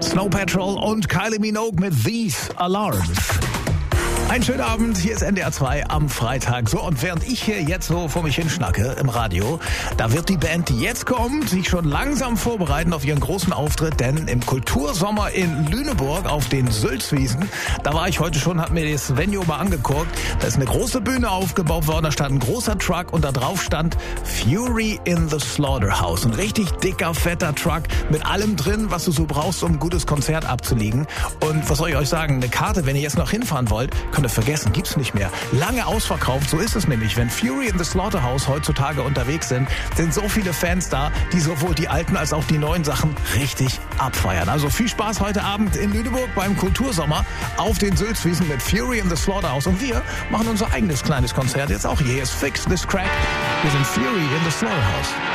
Snow Patrol und Kylie Minogue mit These Alarms. Einen schönen Abend, hier ist NDR 2 am Freitag. So, und während ich hier jetzt so vor mich hinschnacke im Radio, da wird die Band, die jetzt kommt, sich schon langsam vorbereiten auf ihren großen Auftritt, denn im Kultursommer in Lüneburg auf den Sülzwiesen, da war ich heute schon, hab mir das Venue mal angeguckt, da ist eine große Bühne aufgebaut worden, da stand ein großer Truck und da drauf stand Fury in the Slaughterhouse. Ein richtig dicker, fetter Truck mit allem drin, was du so brauchst, um ein gutes Konzert abzulegen. Und was soll ich euch sagen, eine Karte, wenn ihr jetzt noch hinfahren wollt, könnt ihr vergessen, gibt's nicht mehr. Lange ausverkauft, so ist es nämlich. Wenn Fury in the Slaughterhouse heutzutage unterwegs sind so viele Fans da, die sowohl die alten als auch die neuen Sachen richtig abfeiern. Also viel Spaß heute Abend in Lüneburg beim Kultursommer auf den Sülzwiesen mit Fury in the Slaughterhouse. Und wir machen unser eigenes kleines Konzert jetzt auch hier. Hier ist Fix This Crack. Wir sind Fury in the Slaughterhouse.